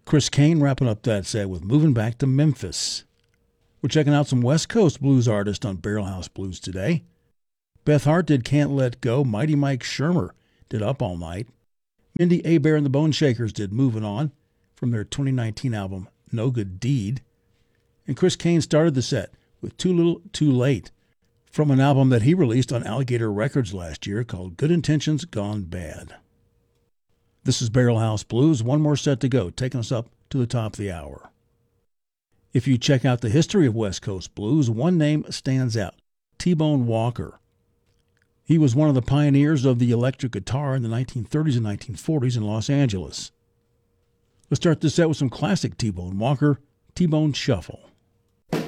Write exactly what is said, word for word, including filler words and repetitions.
Chris Kane wrapping up that set with Moving Back to Memphis. We're checking out some West Coast blues artists on Barrelhouse Blues today. Beth Hart did Can't Let Go. Mighty Mike Shermer did Up All Night. Mindy Abair and the Bone Shakers did Moving On from their twenty nineteen album No Good Deed. And Chris Kane started the set with Too Little Too Late from an album that he released on Alligator Records last year called Good Intentions Gone Bad. This is Barrelhouse Blues. One more set to go, taking us up to the top of the hour. If you check out the history of West Coast blues, one name stands out, T-Bone Walker. He was one of the pioneers of the electric guitar in the nineteen thirties and nineteen forties in Los Angeles. Let's start this set with some classic T-Bone Walker, T-Bone Shuffle.